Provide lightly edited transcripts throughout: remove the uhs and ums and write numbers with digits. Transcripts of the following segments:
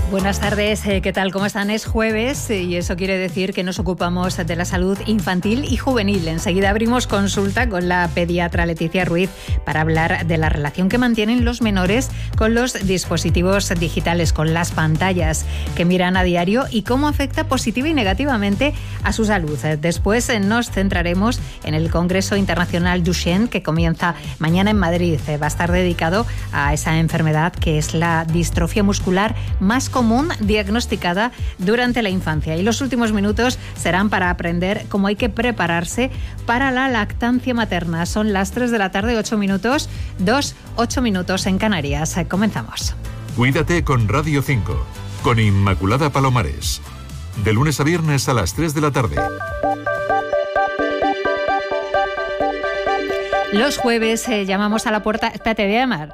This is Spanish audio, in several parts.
Buenas tardes, ¿qué tal? ¿Cómo están? Es jueves y eso quiere decir que nos ocupamos de la salud infantil y juvenil. Enseguida abrimos consulta con la pediatra Leticia Ruiz para hablar de la relación que mantienen los menores con los dispositivos digitales, con las pantallas que miran a diario y cómo afecta positiva y negativamente a su salud. Después nos centraremos en el Congreso Internacional Duchenne que comienza mañana en Madrid. Va a estar dedicado a esa enfermedad que es la distrofia muscular más común diagnosticada durante la infancia. Y los últimos minutos serán para aprender cómo hay que prepararse para la lactancia materna. Son las 3 de la tarde, 8 minutos, 8 minutos en Canarias. Comenzamos. Cuídate con Radio 5, con Inmaculada Palomares. De lunes a viernes a las 3 de la tarde. Los jueves llamamos a la puerta... Espérate, voy a llamar.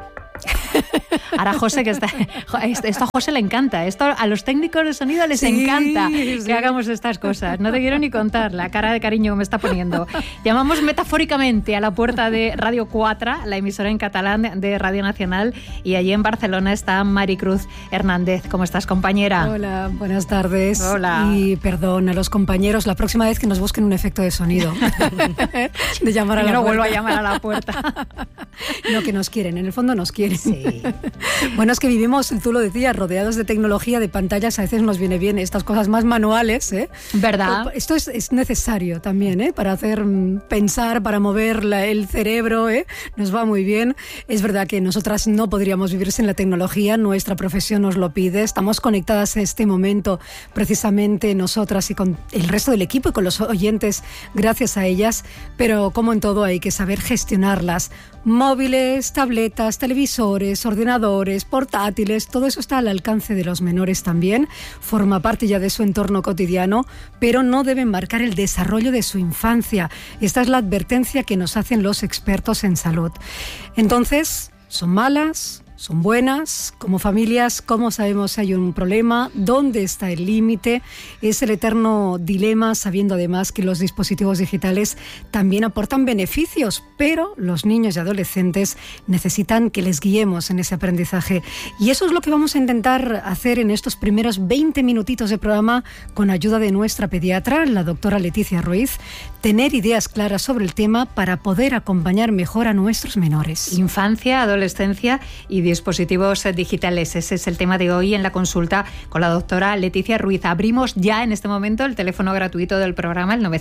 Ahora José, que está... Esto a José le encanta. Esto a los técnicos de sonido les encanta que hagamos estas cosas. No te quiero ni contar la cara de cariño que me está poniendo. Llamamos metafóricamente a la puerta de Radio 4, la emisora en catalán de Radio Nacional, y allí en Barcelona está Maricruz Hernández. ¿Cómo estás, compañera? Hola, buenas tardes. Hola. Y perdón a los compañeros, la próxima vez que nos busquen un efecto de sonido. De llamar a la puerta. No vuelvo a llamar a la puerta. No, que nos quieren, en el fondo nos quieren. Sí. Bueno, es que vivimos, tú lo decías, rodeados de tecnología, de pantallas, a veces nos viene bien estas cosas más manuales, ¿eh? ¿Verdad? Esto es necesario también, ¿eh? Para hacer pensar, para mover el cerebro, ¿eh? Nos va muy bien. Es verdad que nosotras no podríamos vivir sin la tecnología, nuestra profesión nos lo pide, estamos conectadas en este momento precisamente nosotras y con el resto del equipo y con los oyentes gracias a ellas, pero como en todo hay que saber gestionarlas. Móviles, tabletas, televisores, ordenadores, portátiles, todo eso está al alcance de los menores también, forma parte ya de su entorno cotidiano, pero no deben marcar el desarrollo de su infancia. Esta es la advertencia que nos hacen los expertos en salud. Entonces, ¿son malas? ¿Son buenas? Como familias, ¿cómo sabemos si hay un problema? ¿Dónde está el límite? Es el eterno dilema, sabiendo además que los dispositivos digitales también aportan beneficios, pero los niños y adolescentes necesitan que les guiemos en ese aprendizaje. Y eso es lo que vamos a intentar hacer en estos primeros 20 minutitos de programa con ayuda de nuestra pediatra, la doctora Leticia Ruiz, tener ideas claras sobre el tema para poder acompañar mejor a nuestros menores. Infancia, adolescencia y dispositivos digitales. Ese es el tema de hoy en la consulta con la doctora Leticia Ruiz. Abrimos ya en este momento el teléfono gratuito del programa, el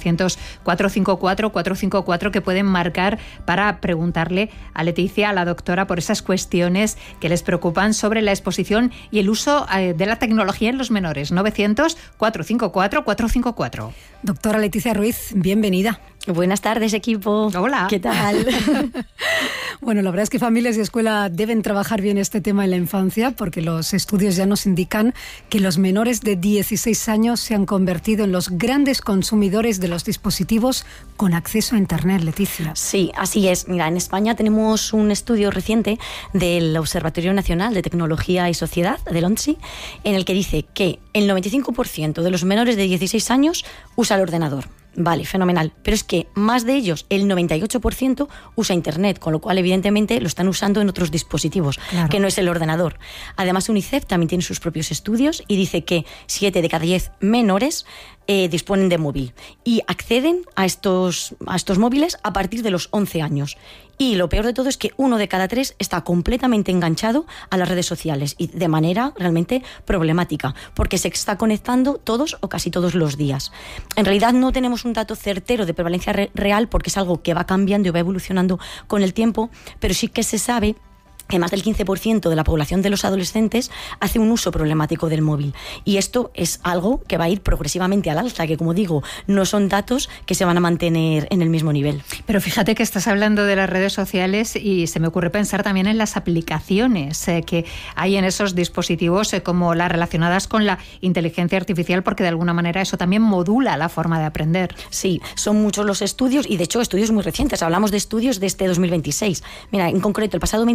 900-454-454, que pueden marcar para preguntarle a Leticia, a la doctora, por esas cuestiones que les preocupan sobre la exposición y el uso de la tecnología en los menores. 900-454-454. Doctora Leticia Ruiz, bienvenida. Buenas tardes, equipo. Hola. ¿Qué tal? Bueno, la verdad es que familias y escuela deben trabajar bien este tema en la infancia, porque los estudios ya nos indican que los menores de 16 años se han convertido en los grandes consumidores de los dispositivos con acceso a Internet, Leticia. Sí, así es. Mira, en España tenemos un estudio reciente del Observatorio Nacional de Tecnología y Sociedad, del ONSI, en el que dice que el 95% de los menores de 16 años usa el ordenador. Vale, fenomenal. Pero es que más de ellos, el 98%, usa Internet, con lo cual evidentemente lo están usando en otros dispositivos, claro, que no es el ordenador. Además, UNICEF también tiene sus propios estudios y dice que 7 de cada 10 menores disponen de móvil y acceden a estos móviles a partir de los 11 años. Y lo peor de todo es que 1 de cada 3 está completamente enganchado a las redes sociales y de manera realmente problemática, porque se está conectando todos o casi todos los días. En realidad no tenemos un dato certero de prevalencia real porque es algo que va cambiando y va evolucionando con el tiempo, pero sí que se sabe que más del 15% de la población de los adolescentes hace un uso problemático del móvil. Y esto es algo que va a ir progresivamente al alza, que como digo, no son datos que se van a mantener en el mismo nivel. Pero fíjate que estás hablando de las redes sociales y se me ocurre pensar también en las aplicaciones que hay en esos dispositivos, como las relacionadas con la inteligencia artificial, porque de alguna manera eso también modula la forma de aprender. Sí, son muchos los estudios y de hecho estudios muy recientes. Hablamos de estudios de este 2026. Mira, en concreto, el pasado 27 de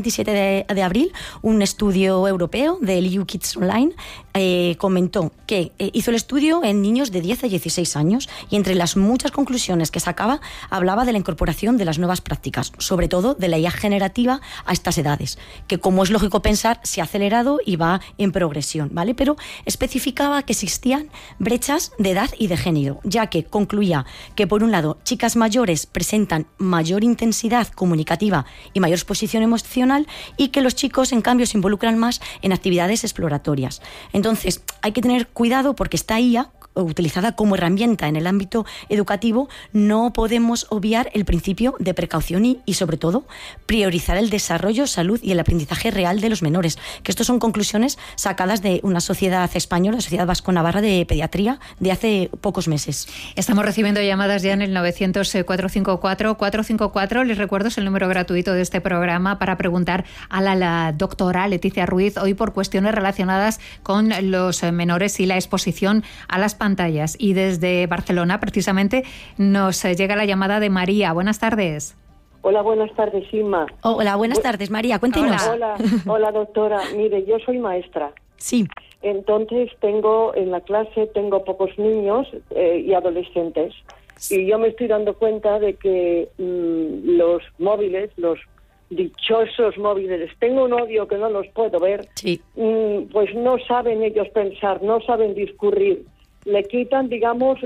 de abril, un estudio europeo del EU Kids Online comentó que hizo el estudio en niños de 10 a 16 años y entre las muchas conclusiones que sacaba, hablaba de la incorporación de las nuevas prácticas, sobre todo de la IA generativa a estas edades, que como es lógico pensar, se ha acelerado y va en progresión, ¿vale? Pero especificaba que existían brechas de edad y de género, ya que concluía que, por un lado, chicas mayores presentan mayor intensidad comunicativa y mayor exposición emocional y que los chicos, en cambio, se involucran más en actividades exploratorias. Entonces, hay que tener cuidado porque esta IA, utilizada como herramienta en el ámbito educativo, no podemos obviar el principio de precaución y sobre todo, priorizar el desarrollo, salud y el aprendizaje real de los menores, que estos son conclusiones sacadas de una sociedad española, la Sociedad Vasco-Navarra de Pediatría, de hace pocos meses. Estamos recibiendo llamadas ya en el 900-454-454. Les recuerdo, es el número gratuito de este programa para preguntar a la doctora Leticia Ruiz, hoy por cuestiones relacionadas con los menores y la exposición a las pantallas. Y desde Barcelona, precisamente, nos llega la llamada de María. Buenas tardes. Hola, buenas tardes, Inma. Hola, buenas tardes, María. Cuéntenos. Hola, doctora. Mire, yo soy maestra. Sí. Entonces en la clase tengo pocos niños y adolescentes. Y yo me estoy dando cuenta de que los móviles, los dichosos móviles, tengo un odio que no los puedo ver, sí. Pues no saben ellos pensar, no saben discurrir. Le quitan, digamos,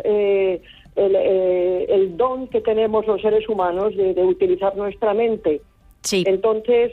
el don que tenemos los seres humanos de utilizar nuestra mente. Sí. Entonces,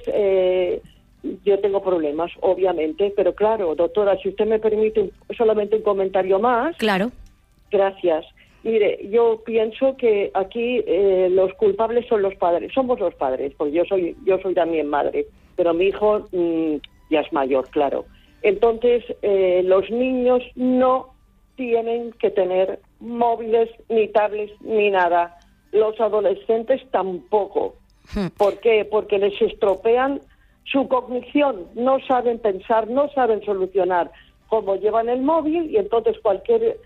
yo tengo problemas, obviamente, pero claro, doctora, si usted me permite solamente un comentario más. Claro. Gracias. Mire, yo pienso que aquí los culpables son los padres, somos los padres, porque yo soy también madre, pero mi hijo ya es mayor, claro. Entonces, los niños no tienen que tener móviles, ni tablets, ni nada. Los adolescentes tampoco. ¿Por qué? Porque les estropean su cognición. No saben pensar, no saben solucionar. Como llevan el móvil y entonces cualquier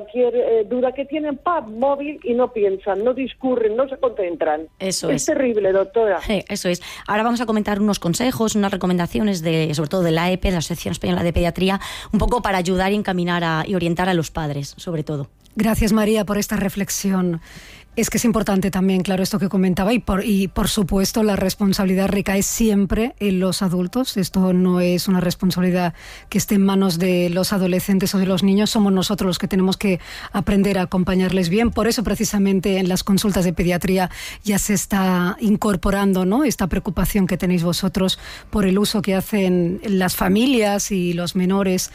duda que tienen, ¡pam!, móvil, y no piensan, no discurren, no se concentran. Eso es terrible, doctora. Eso es. Ahora vamos a comentar unos consejos, unas recomendaciones, sobre todo de la AEP, de la Asociación Española de Pediatría, un poco para ayudar y encaminar y orientar a los padres, sobre todo. Gracias, María, por esta reflexión. Es que es importante también, claro, esto que comentaba y por supuesto la responsabilidad recae siempre en los adultos. Esto no es una responsabilidad que esté en manos de los adolescentes o de los niños. Somos nosotros los que tenemos que aprender a acompañarles bien. Por eso precisamente en las consultas de pediatría ya se está incorporando, ¿no?, esta preocupación que tenéis vosotros por el uso que hacen las familias y los menores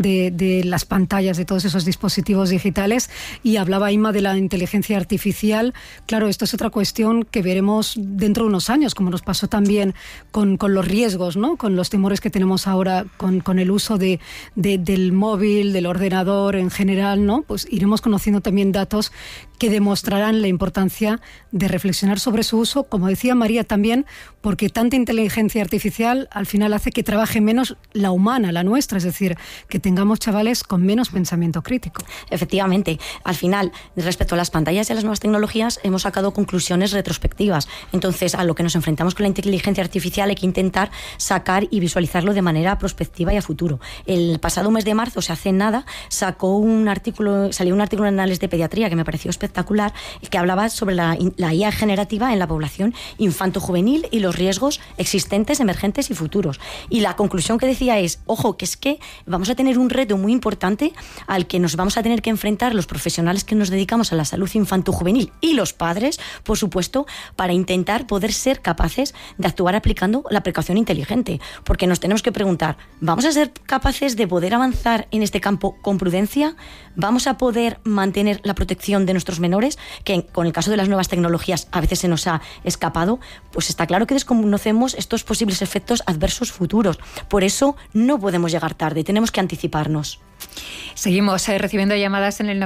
de las pantallas, de todos esos dispositivos digitales. Y hablaba Inma de la inteligencia artificial. Claro, esto es otra cuestión que veremos dentro de unos años, como nos pasó también con los riesgos, ¿no?, con los temores que tenemos ahora con el uso del móvil, del ordenador en general, ¿no? Pues iremos conociendo también datos que demostrarán la importancia de reflexionar sobre su uso, como decía María también, porque tanta inteligencia artificial al final hace que trabaje menos la humana, la nuestra, es decir, que tengamos chavales con menos pensamiento crítico. Efectivamente, al final, respecto a las pantallas y a las nuevas tecnologías, hemos sacado conclusiones retrospectivas. Entonces, a lo que nos enfrentamos con la inteligencia artificial hay que intentar sacar y visualizarlo de manera prospectiva y a futuro. El pasado mes de marzo, hace nada, salió un artículo en Anales de Pediatría que me pareció espectacular, que hablaba sobre la IA generativa en la población infanto-juvenil y los riesgos existentes, emergentes y futuros. Y la conclusión que decía es, ojo, que es que vamos a tener un reto muy importante al que nos vamos a tener que enfrentar los profesionales que nos dedicamos a la salud infanto-juvenil y los padres, por supuesto, para intentar poder ser capaces de actuar aplicando la precaución inteligente. Porque nos tenemos que preguntar, ¿vamos a ser capaces de poder avanzar en este campo con prudencia? ¿Vamos a poder mantener la protección de nuestros menores, que con el caso de las nuevas tecnologías a veces se nos ha escapado? Pues está claro que desconocemos estos posibles efectos adversos futuros. Por eso no podemos llegar tarde, tenemos que anticiparnos. Seguimos recibiendo llamadas en el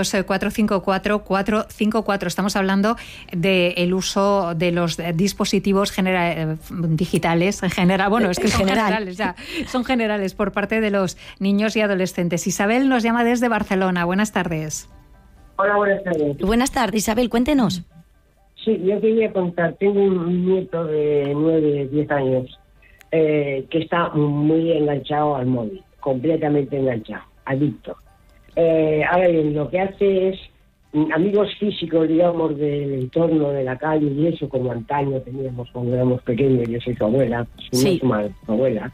900-454-454. Estamos hablando del uso de los dispositivos digitales en general. Bueno, es que son generales, ya, son generales por parte de los niños y adolescentes. Isabel nos llama desde Barcelona. Buenas tardes. Hola, buenas tardes. Buenas tardes, Isabel, cuéntenos. Sí, yo quería contar, tengo un nieto de 9, 10 años que está muy enganchado al móvil, completamente enganchado, adicto. Ahora bien, lo que hace es amigos físicos, digamos, del entorno, de la calle y eso, como antaño teníamos cuando éramos pequeños. Yo soy su abuela, su abuela,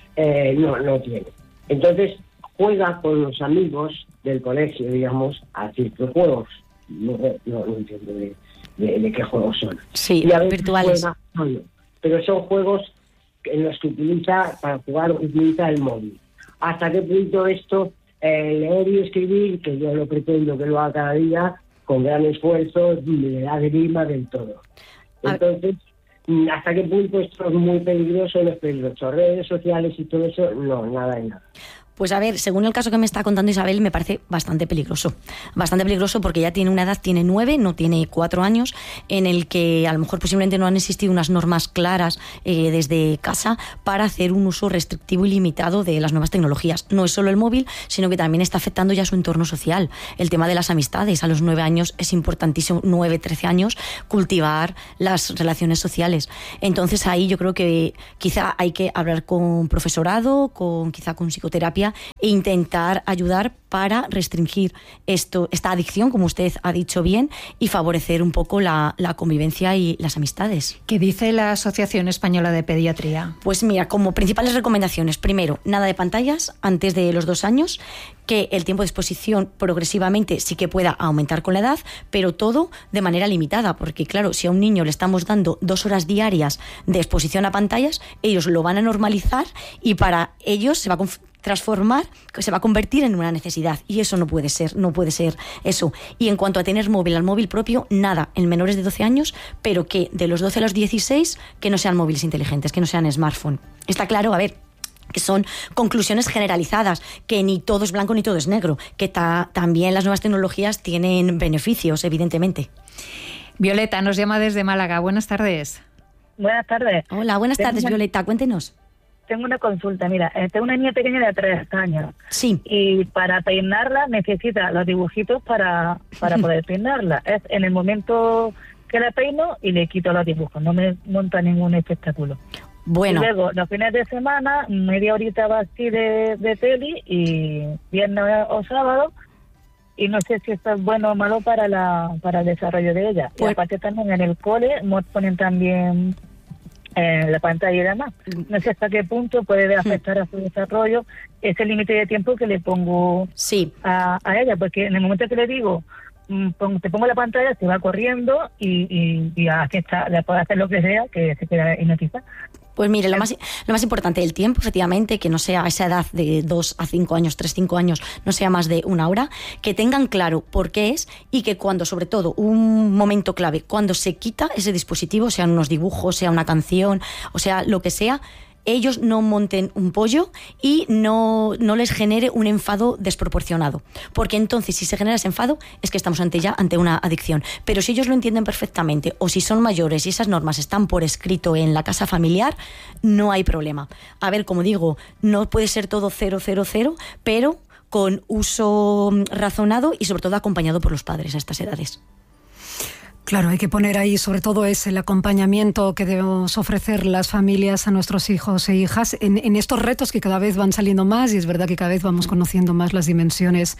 no tiene. Entonces juega con los amigos del colegio, digamos, a ciertos juegos. No entiendo de qué juegos son. Sí, y a veces virtuales. Juega solo, pero son juegos en los que para jugar utiliza el móvil. ¿Hasta qué punto esto, leer y escribir, que yo lo pretendo que lo haga cada día, con gran esfuerzo, le da grima del todo? Entonces, ¿hasta qué punto esto es muy peligroso? No es peligroso. Redes sociales y todo eso, no, nada de nada. Pues a ver, según el caso que me está contando Isabel, me parece bastante peligroso. Bastante peligroso porque ya tiene una edad, tiene 9, no tiene 4 años, en el que a lo mejor posiblemente no han existido unas normas claras desde casa para hacer un uso restrictivo y limitado de las nuevas tecnologías. No es solo el móvil, sino que también está afectando ya su entorno social. El tema de las amistades. A los 9 años es importantísimo, 9, 13 años, cultivar las relaciones sociales. Entonces ahí yo creo que quizá hay que hablar con profesorado, quizá con psicoterapia, e intentar ayudar para restringir esta adicción, como usted ha dicho bien, y favorecer un poco la convivencia y las amistades. ¿Qué dice la Asociación Española de Pediatría? Pues mira, como principales recomendaciones, primero, nada de pantallas antes de los 2 años, que el tiempo de exposición progresivamente sí que pueda aumentar con la edad, pero todo de manera limitada, porque claro, si a un niño le estamos dando 2 horas diarias de exposición a pantallas, ellos lo van a normalizar y para ellos se va a transformar, se va a convertir en una necesidad, y eso no puede ser eso. Y en cuanto a tener móvil, al móvil propio, nada, en menores de 12 años, pero que de los 12 a los 16, que no sean móviles inteligentes, que no sean smartphone. Está claro, a ver, que son conclusiones generalizadas, que ni todo es blanco ni todo es negro, que también las nuevas tecnologías tienen beneficios, evidentemente. Violeta nos llama desde Málaga. Buenas tardes. Buenas tardes. Hola, buenas tardes, Violeta, cuéntenos. Tengo una consulta, mira, tengo una niña pequeña de 3 años. Sí. Y para peinarla necesita los dibujitos para poder peinarla. Es en el momento que la peino y le quito los dibujos, no me monta ningún espectáculo. Bueno. Y luego, los fines de semana, media horita va así de peli, y viernes o sábado, y no sé si esto es bueno o malo para el desarrollo de ella. Pues, y aparte también en el cole ponen también la pantalla y demás. No sé hasta qué punto puede afectar a su desarrollo ese límite de tiempo que le pongo a ella, porque en el momento que le digo te pongo la pantalla, se va corriendo y aquí está, le puede hacer lo que sea, que se queda hipnotizada. Pues mire, lo más importante, el tiempo, efectivamente, que no sea a esa edad de 2 a 5 años, 3, 5 años, no sea más de 1 hora, que tengan claro por qué es, y que cuando, sobre todo, un momento clave, cuando se quita ese dispositivo, sean unos dibujos, sea una canción, o sea, lo que sea, ellos no monten un pollo y no les genere un enfado desproporcionado. Porque entonces, si se genera ese enfado, es que estamos ante una adicción. Pero si ellos lo entienden perfectamente, o si son mayores y esas normas están por escrito en la casa familiar, no hay problema. A ver, como digo, no puede ser todo 000, pero con uso razonado y sobre todo acompañado por los padres a estas edades. Claro, hay que poner ahí sobre todo el acompañamiento que debemos ofrecer las familias a nuestros hijos e hijas en estos retos que cada vez van saliendo más, y es verdad que cada vez vamos conociendo más las dimensiones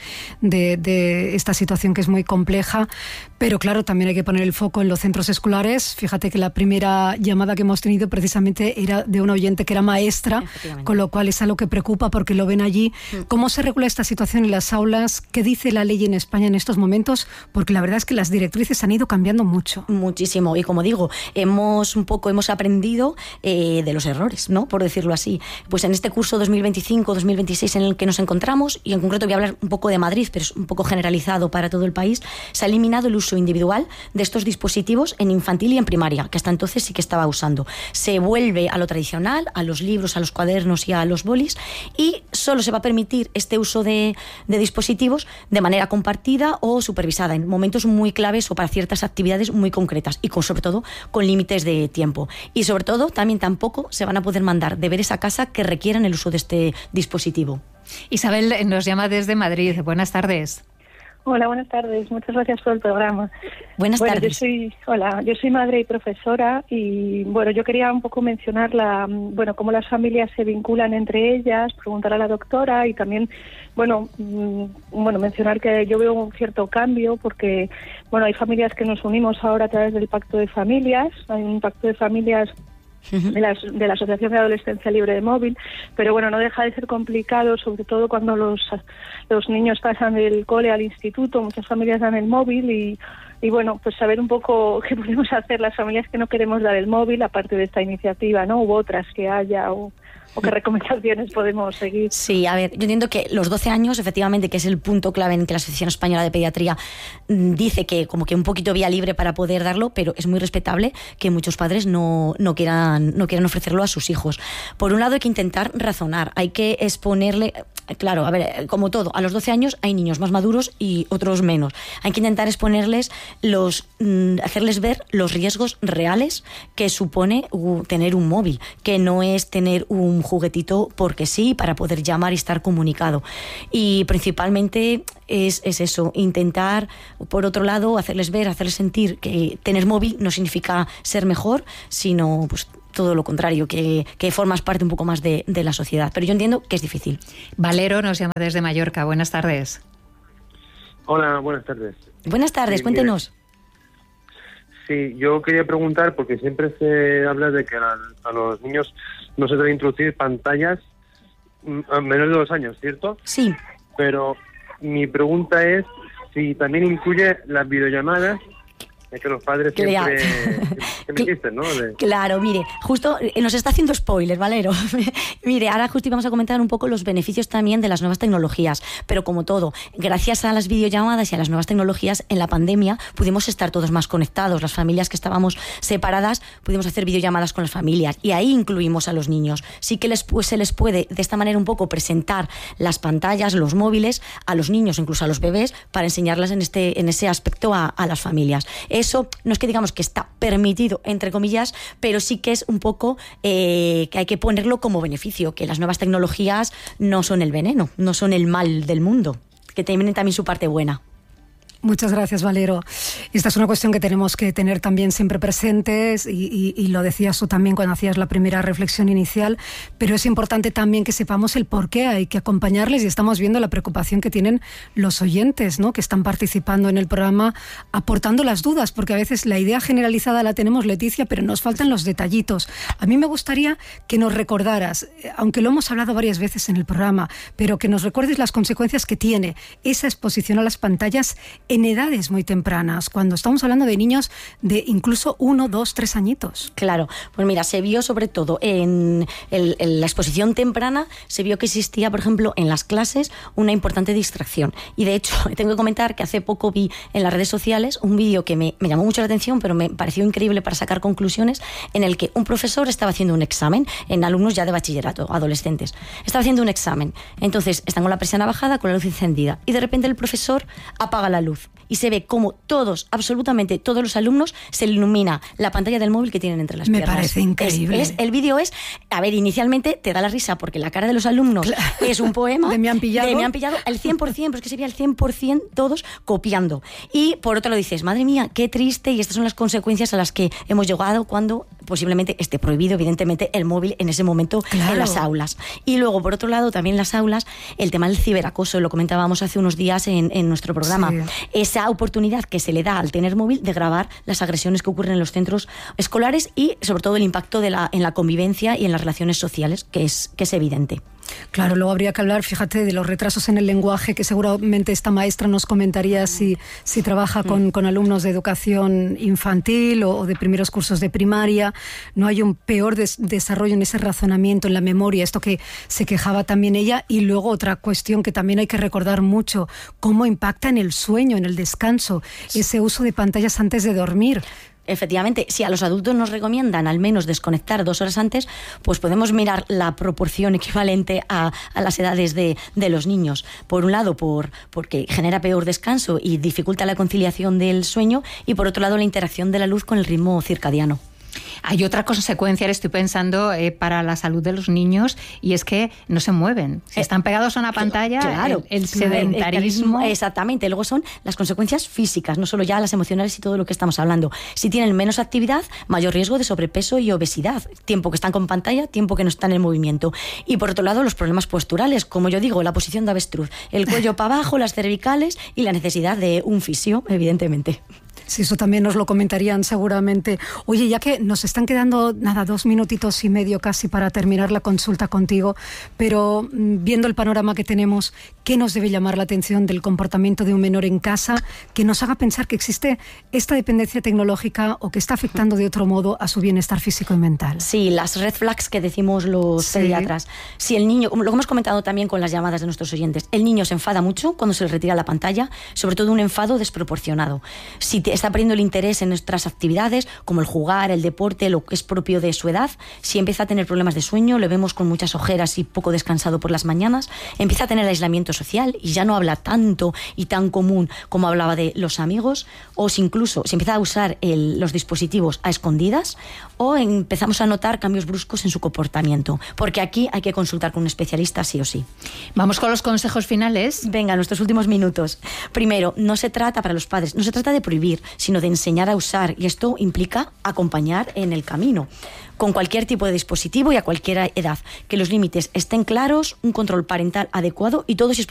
de esta situación que es muy compleja, pero claro, también hay que poner el foco en los centros escolares. Fíjate que la primera llamada que hemos tenido precisamente era de una oyente que era maestra, con lo cual es algo que preocupa porque lo ven allí. ¿Cómo se regula esta situación en las aulas? ¿Qué dice la ley en España en estos momentos? Porque la verdad es que las directrices han ido cambiando mucho. Muchísimo, y como digo, hemos aprendido de los errores, ¿no? Por decirlo así. Pues en este curso 2025-2026 en el que nos encontramos, y en concreto voy a hablar un poco de Madrid, pero es un poco generalizado para todo el país, se ha eliminado el uso individual de estos dispositivos en infantil y en primaria, que hasta entonces sí que estaba usando. Se vuelve a lo tradicional, a los libros, a los cuadernos y a los bolis, y solo se va a permitir este uso de dispositivos de manera compartida o supervisada en momentos muy claves o para ciertas actividades muy concretas, y sobre todo con límites de tiempo. Y sobre todo también tampoco se van a poder mandar deberes a casa que requieran el uso de este dispositivo. Isabel nos llama desde Madrid. Buenas tardes. Hola, buenas tardes. Muchas gracias por el programa. Buenas tardes. Yo soy madre y profesora y, bueno, yo quería un poco mencionar cómo las familias se vinculan entre ellas, preguntar a la doctora y también, mencionar que yo veo un cierto cambio porque, hay familias que nos unimos ahora a través del Pacto de Familias. Hay un Pacto de Familias de la Asociación de Adolescencia Libre de Móvil, pero no deja de ser complicado, sobre todo cuando los niños pasan del cole al instituto. Muchas familias dan el móvil y saber un poco qué podemos hacer las familias que no queremos dar el móvil, aparte de esta iniciativa, ¿no? U otras que haya, o qué recomendaciones podemos seguir. Sí, a ver, yo entiendo que los 12 años, efectivamente, que es el punto clave en que la Asociación Española de Pediatría dice que como que un poquito vía libre para poder darlo, pero es muy respetable que muchos padres no quieran ofrecerlo a sus hijos. Por un lado hay que intentar razonar, hay que exponerle, claro, a ver, como todo, a los 12 años hay niños más maduros y otros menos. Hay que intentar exponerles hacerles ver los riesgos reales que supone tener un móvil, que no es tener un juguetito porque sí, para poder llamar y estar comunicado. Y principalmente es eso, intentar, por otro lado, hacerles ver, hacerles sentir que tener móvil no significa ser mejor, sino pues todo lo contrario, que formas parte un poco más de la sociedad. Pero yo entiendo que es difícil. Valero nos llama desde Mallorca. Buenas tardes. Hola, buenas tardes. Buenas tardes, cuéntenos. Sí, yo quería preguntar, porque siempre se habla de que a los niños no se debe introducir pantallas a menos de 2 años, ¿cierto? Sí. Pero mi pregunta es si también incluye las videollamadas, es que los padres siempre insisten, ¿no? Claro, mire, justo nos está haciendo spoiler, Valero. Mire, ahora justo íbamos a comentar un poco los beneficios también de las nuevas tecnologías, pero como todo, gracias a las videollamadas y a las nuevas tecnologías, en la pandemia pudimos estar todos más conectados. Las familias que estábamos separadas pudimos hacer videollamadas con las familias y ahí incluimos a los niños. Sí que se les puede de esta manera un poco presentar las pantallas, los móviles a los niños, incluso a los bebés, para enseñarles en ese aspecto a las familias. Eso no es que digamos que está permitido, entre comillas, pero sí que es un poco que hay que ponerlo como beneficio, que las nuevas tecnologías no son el veneno, no son el mal del mundo, que tienen también su parte buena. Muchas gracias, Valero. Esta es una cuestión que tenemos que tener también siempre presentes y lo decías tú también cuando hacías la primera reflexión inicial, pero es importante también que sepamos el por qué hay que acompañarles y estamos viendo la preocupación que tienen los oyentes, ¿no?, que están participando en el programa aportando las dudas, porque a veces la idea generalizada la tenemos, Leticia, pero nos faltan los detallitos. A mí me gustaría que nos recordaras, aunque lo hemos hablado varias veces en el programa, pero que nos recuerdes las consecuencias que tiene esa exposición a las pantallas en edades muy tempranas, cuando estamos hablando de niños de incluso 1, 2, 3 añitos. Claro, pues mira, se vio sobre todo en la exposición temprana, se vio que existía, por ejemplo, en las clases una importante distracción. Y de hecho, tengo que comentar que hace poco vi en las redes sociales un vídeo que me llamó mucho la atención, pero me pareció increíble para sacar conclusiones, en el que un profesor estaba haciendo un examen en alumnos ya de bachillerato, adolescentes. Estaba haciendo un examen. Entonces, están con la persiana bajada, con la luz encendida. Y de repente el profesor apaga la luz. Y se ve como absolutamente todos los alumnos, se ilumina la pantalla del móvil que tienen entre las piernas. Me parece increíble. El vídeo a ver, inicialmente te da la risa porque la cara de los alumnos es un poema. De me han pillado al 100%, pero es que se ve al 100% todos copiando. Y por otro lado dices, madre mía, qué triste, y estas son las consecuencias a las que hemos llegado cuando posiblemente esté prohibido, evidentemente, el móvil en ese momento en las aulas. Y luego, por otro lado, también en las aulas, el tema del ciberacoso, lo comentábamos hace unos días en nuestro programa. Sí. Esa oportunidad que se le da al tener móvil de grabar las agresiones que ocurren en los centros escolares y, sobre todo, el impacto en la convivencia y en las relaciones sociales, que es evidente. Claro, luego habría que hablar, fíjate, de los retrasos en el lenguaje, que seguramente esta maestra nos comentaría si trabaja con alumnos de educación infantil o de primeros cursos de primaria. No hay un peor desarrollo en ese razonamiento, en la memoria, esto que se quejaba también ella. Y luego otra cuestión que también hay que recordar mucho, cómo impacta en el sueño, en el descanso, ese uso de pantallas antes de dormir. Efectivamente, si a los adultos nos recomiendan al menos desconectar 2 horas antes, pues podemos mirar la proporción equivalente a las edades de los niños. Por un lado, porque genera peor descanso y dificulta la conciliación del sueño, y por otro lado, la interacción de la luz con el ritmo circadiano. Hay otra consecuencia, estoy pensando, para la salud de los niños, y es que no se mueven. Si están pegados a una pantalla, claro, el sedentarismo... Exactamente, luego son las consecuencias físicas, no solo ya las emocionales y todo lo que estamos hablando. Si tienen menos actividad, mayor riesgo de sobrepeso y obesidad. Tiempo que están con pantalla, tiempo que no están en movimiento. Y por otro lado, los problemas posturales, como yo digo, la posición de avestruz, el cuello para abajo, las cervicales y la necesidad de un fisio, evidentemente. Sí, eso también nos lo comentarían seguramente. Oye, ya que nos están quedando, 2 minutitos y medio casi para terminar la consulta contigo, pero viendo el panorama que tenemos, ¿qué nos debe llamar la atención del comportamiento de un menor en casa que nos haga pensar que existe esta dependencia tecnológica o que está afectando de otro modo a su bienestar físico y mental? Sí, las red flags que decimos los pediatras. Si el niño, lo que hemos comentado también con las llamadas de nuestros oyentes, el niño se enfada mucho cuando se le retira la pantalla, sobre todo un enfado desproporcionado. Si está perdiendo el interés en nuestras actividades, como el jugar, el deporte, lo que es propio de su edad, si empieza a tener problemas de sueño, le vemos con muchas ojeras y poco descansado por las mañanas, empieza a tener aislamiento social y ya no habla tanto y tan común como hablaba de los amigos, o si incluso si empieza a usar los dispositivos a escondidas, o empezamos a notar cambios bruscos en su comportamiento, porque aquí hay que consultar con un especialista sí o sí. Vamos con los consejos finales. Venga, nuestros últimos minutos. Primero, no se trata para los padres, no se trata de prohibir, sino de enseñar a usar, y esto implica acompañar en el camino con cualquier tipo de dispositivo y a cualquier edad, que los límites estén claros, un control parental adecuado y todo si es